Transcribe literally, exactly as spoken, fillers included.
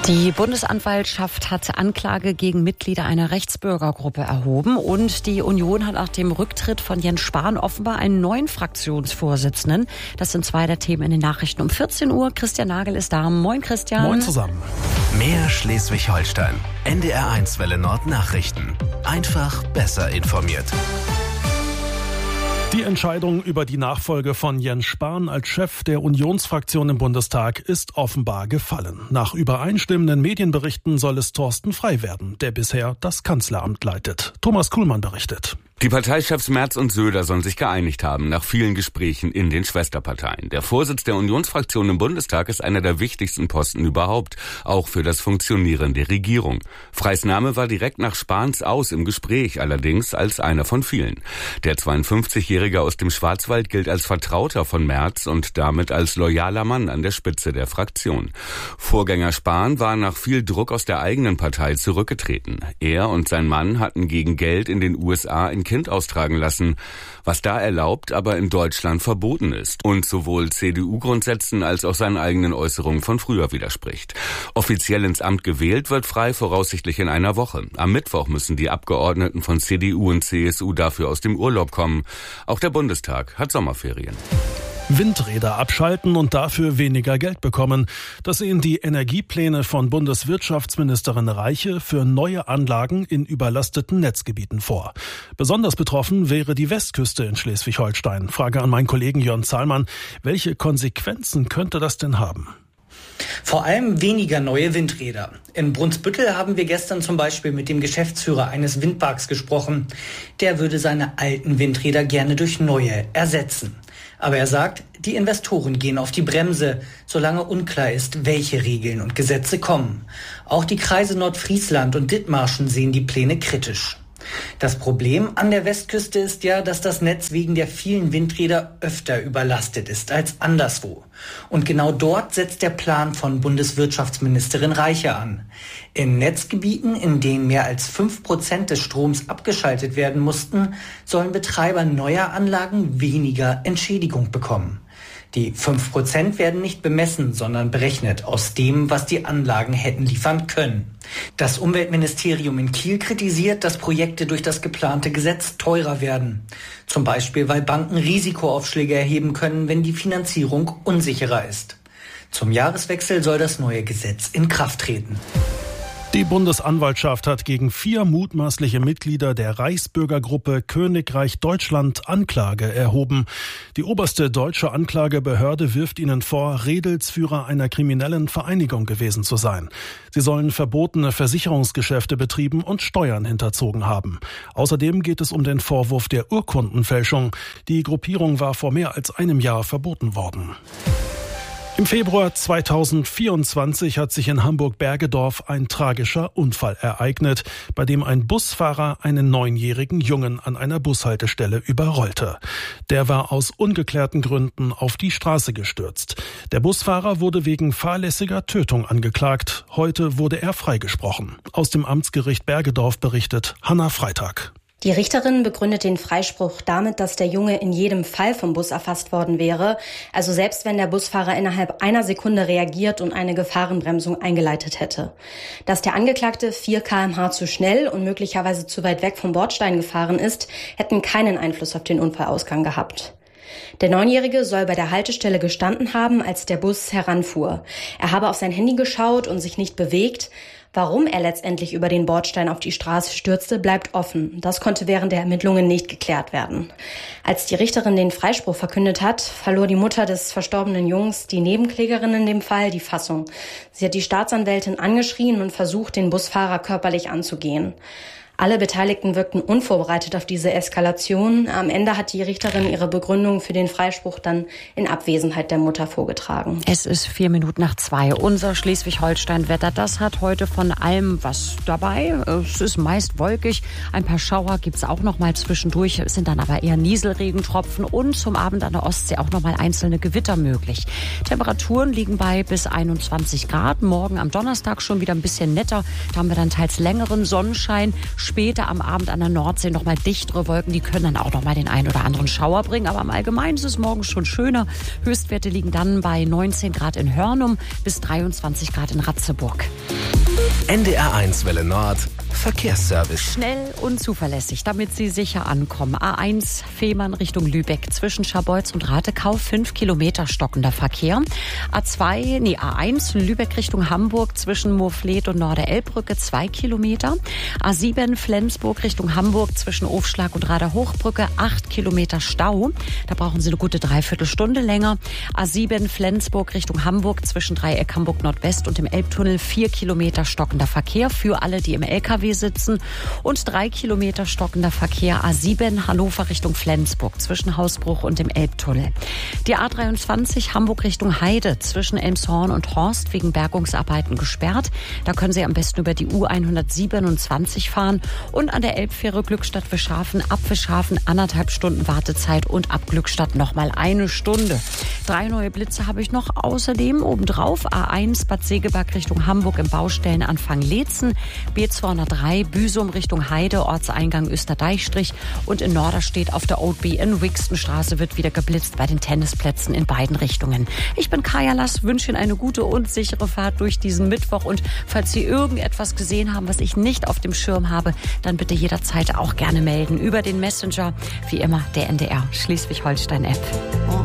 Die Bundesanwaltschaft hat Anklage gegen Mitglieder einer Rechtsbürgergruppe erhoben und die Union hat nach dem Rücktritt von Jens Spahn offenbar einen neuen Fraktionsvorsitzenden. Das sind zwei der Themen in den Nachrichten um vierzehn Uhr. Christian Nagel ist da. Moin Christian. Moin zusammen. Mehr Schleswig-Holstein. N D R eins Welle Nord Nachrichten. Einfach besser informiert. Die Entscheidung über die Nachfolge von Jens Spahn als Chef der Unionsfraktion im Bundestag ist offenbar gefallen. Nach übereinstimmenden Medienberichten soll es Thorsten Frey werden, der bisher das Kanzleramt leitet. Thomas Kuhlmann berichtet. Die Parteichefs Merz und Söder sollen sich geeinigt haben nach vielen Gesprächen in den Schwesterparteien. Der Vorsitz der Unionsfraktion im Bundestag ist einer der wichtigsten Posten überhaupt, auch für das Funktionieren der Regierung. Freys Name war direkt nach Spahns Aus im Gespräch, allerdings als einer von vielen. Der zweiundfünfzigjährige aus dem Schwarzwald gilt als Vertrauter von Merz und damit als loyaler Mann an der Spitze der Fraktion. Vorgänger Spahn war nach viel Druck aus der eigenen Partei zurückgetreten. Er und sein Mann hatten gegen Geld in den U S A ein Kind austragen lassen, was da erlaubt, aber in Deutschland verboten ist und sowohl C D U-Grundsätzen als auch seinen eigenen Äußerungen von früher widerspricht. Offiziell ins Amt gewählt wird Frey voraussichtlich in einer Woche. Am Mittwoch müssen die Abgeordneten von C D U und C S U dafür aus dem Urlaub kommen. Auch der Bundestag hat Sommerferien. Windräder abschalten und dafür weniger Geld bekommen. Das sehen die Energiepläne von Bundeswirtschaftsministerin Reiche für neue Anlagen in überlasteten Netzgebieten vor. Besonders betroffen wäre die Westküste in Schleswig-Holstein. Frage an meinen Kollegen Jörn Zahlmann. Welche Konsequenzen könnte das denn haben? Vor allem weniger neue Windräder. In Brunsbüttel haben wir gestern zum Beispiel mit dem Geschäftsführer eines Windparks gesprochen. Der würde seine alten Windräder gerne durch neue ersetzen. Aber er sagt, die Investoren gehen auf die Bremse, solange unklar ist, welche Regeln und Gesetze kommen. Auch die Kreise Nordfriesland und Dithmarschen sehen die Pläne kritisch. Das Problem an der Westküste ist ja, dass das Netz wegen der vielen Windräder öfter überlastet ist als anderswo. Und genau dort setzt der Plan von Bundeswirtschaftsministerin Reiche an. In Netzgebieten, in denen mehr als fünf Prozent des Stroms abgeschaltet werden mussten, sollen Betreiber neuer Anlagen weniger Entschädigung bekommen. Die fünf Prozent werden nicht bemessen, sondern berechnet aus dem, was die Anlagen hätten liefern können. Das Umweltministerium in Kiel kritisiert, dass Projekte durch das geplante Gesetz teurer werden. Zum Beispiel, weil Banken Risikoaufschläge erheben können, wenn die Finanzierung unsicherer ist. Zum Jahreswechsel soll das neue Gesetz in Kraft treten. Die Bundesanwaltschaft hat gegen vier mutmaßliche Mitglieder der Reichsbürgergruppe Königreich Deutschland Anklage erhoben. Die oberste deutsche Anklagebehörde wirft ihnen vor, Redelsführer einer kriminellen Vereinigung gewesen zu sein. Sie sollen verbotene Versicherungsgeschäfte betrieben und Steuern hinterzogen haben. Außerdem geht es um den Vorwurf der Urkundenfälschung. Die Gruppierung war vor mehr als einem Jahr verboten worden. Im Februar zweitausendvierundzwanzig hat sich in Hamburg-Bergedorf ein tragischer Unfall ereignet, bei dem ein Busfahrer einen neunjährigen Jungen an einer Bushaltestelle überrollte. Der war aus ungeklärten Gründen auf die Straße gestürzt. Der Busfahrer wurde wegen fahrlässiger Tötung angeklagt. Heute wurde er freigesprochen. Aus dem Amtsgericht Bergedorf berichtet Hanna Freitag. Die Richterin begründet den Freispruch damit, dass der Junge in jedem Fall vom Bus erfasst worden wäre. Also selbst wenn der Busfahrer innerhalb einer Sekunde reagiert und eine Gefahrenbremsung eingeleitet hätte. Dass der Angeklagte vier Kilometer pro Stunde zu schnell und möglicherweise zu weit weg vom Bordstein gefahren ist, hätten keinen Einfluss auf den Unfallausgang gehabt. Der Neunjährige soll bei der Haltestelle gestanden haben, als der Bus heranfuhr. Er habe auf sein Handy geschaut und sich nicht bewegt. Warum er letztendlich über den Bordstein auf die Straße stürzte, bleibt offen. Das konnte während der Ermittlungen nicht geklärt werden. Als die Richterin den Freispruch verkündet hat, verlor die Mutter des verstorbenen Jungs, die Nebenklägerin in dem Fall, die Fassung. Sie hat die Staatsanwältin angeschrien und versucht, den Busfahrer körperlich anzugehen. Alle Beteiligten wirkten unvorbereitet auf diese Eskalation. Am Ende hat die Richterin ihre Begründung für den Freispruch dann in Abwesenheit der Mutter vorgetragen. Es ist vier Minuten nach zwei. Unser Schleswig-Holstein-Wetter, das hat heute von allem was dabei. Es ist meist wolkig. Ein paar Schauer gibt es auch noch mal zwischendurch. Es sind dann aber eher Nieselregentropfen und zum Abend an der Ostsee auch noch mal einzelne Gewitter möglich. Temperaturen liegen bei bis einundzwanzig Grad. Morgen am Donnerstag schon wieder ein bisschen netter. Da haben wir dann teils längeren Sonnenschein. später am Abend an der Nordsee nochmal dichtere Wolken. Die können dann auch nochmal den einen oder anderen Schauer bringen. Aber im Allgemeinen ist es morgen schon schöner. Höchstwerte liegen dann bei neunzehn Grad in Hörnum bis dreiundzwanzig Grad in Ratzeburg. N D R eins Welle Nord Verkehrsservice. Schnell und zuverlässig, damit Sie sicher ankommen. A eins Fehmarn Richtung Lübeck zwischen Scharbeutz und Ratekau, fünf Kilometer stockender Verkehr. A zwei, nee, A eins Lübeck Richtung Hamburg zwischen Moorfleet und Norderelbbrücke, zwei Kilometer. A sieben Flensburg Richtung Hamburg zwischen Ofschlag und Rader-Hochbrücke, acht Kilometer Stau. Da brauchen Sie eine gute Dreiviertelstunde länger. A sieben Flensburg Richtung Hamburg zwischen Dreieck Hamburg Nordwest und dem Elbtunnel, vier Kilometer stockender Verkehr für alle, die im L K W sitzen, und drei Kilometer stockender Verkehr A sieben Hannover Richtung Flensburg zwischen Hausbruch und dem Elbtunnel. Die A dreiundzwanzig Hamburg Richtung Heide zwischen Elmshorn und Horst wegen Bergungsarbeiten gesperrt. Da können Sie am besten über die U hundertsiebenundzwanzig fahren und an der Elbfähre Glückstadt-Wischhafen ab Wischhafen anderthalb Stunden Wartezeit und ab Glückstadt nochmal eine Stunde. Drei neue Blitze habe ich noch außerdem obendrauf. A eins Bad Segeberg Richtung Hamburg im Baustellenanfang Leetzen, B zweihundertdrei Büsum Richtung Heide, Ortseingang Österdeichstrich, und in Norderstedt auf der Old B in Wixtonstraße wird wieder geblitzt bei den Tennisplätzen in beiden Richtungen. Ich bin Kaya Lass, wünsche Ihnen eine gute und sichere Fahrt durch diesen Mittwoch, und falls Sie irgendetwas gesehen haben, was ich nicht auf dem Schirm habe, dann bitte jederzeit auch gerne melden über den Messenger, wie immer der N D R Schleswig-Holstein-App.